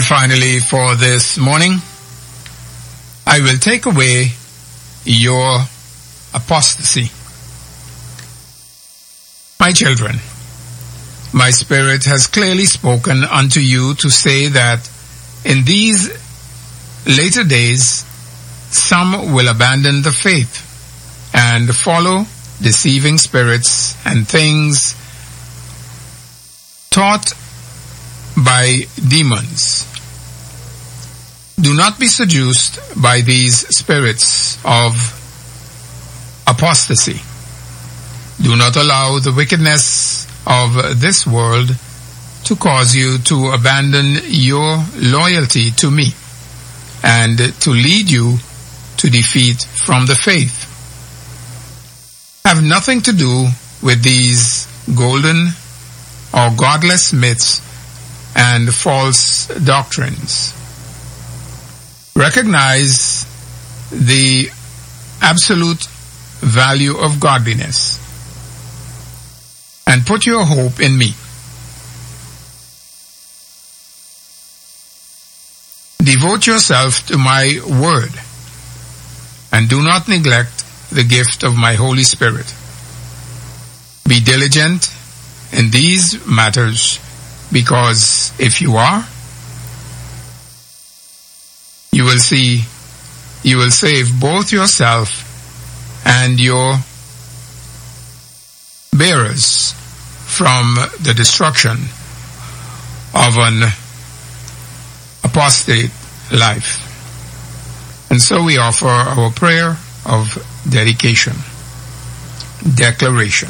finally, for this morning, I will take away your apostasy. My children, my Spirit has clearly spoken unto you to say that in these later days some will abandon the faith and follow deceiving spirits and things taught by demons. Do not be seduced by these spirits of apostasy. Do not allow the wickedness of this world to cause you to abandon your loyalty to me and to lead you to defeat from the faith. Have nothing to do with these golden or godless myths and false doctrines. Recognize the absolute value of godliness and put your hope in me. Devote yourself to my word and do not neglect the gift of my Holy Spirit. Be diligent in these matters, because if you are, you will save both yourself and your bearers from the destruction of an apostate life. And so we offer our prayer of dedication, declaration.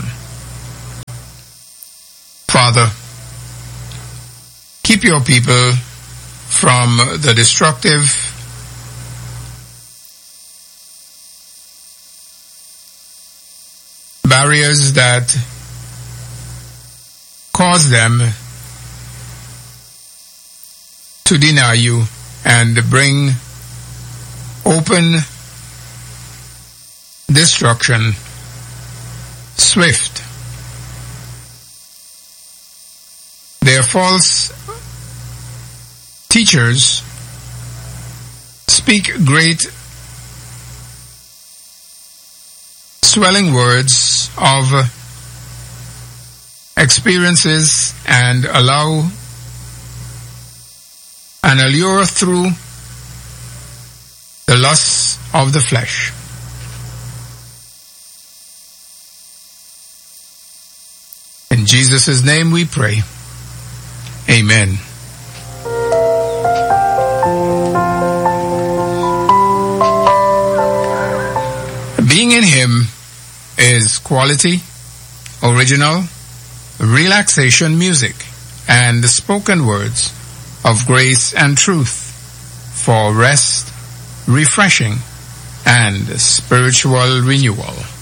Father, keep your people from the destructive barriers that cause them to deny you and bring open destruction, swift. Their false teachers speak great swelling words of experiences and allow an allure through the lusts of the flesh. In Jesus' name we pray. Amen. Being in Him is quality, original, relaxation music, and spoken words of grace and truth for rest, refreshing, and spiritual renewal.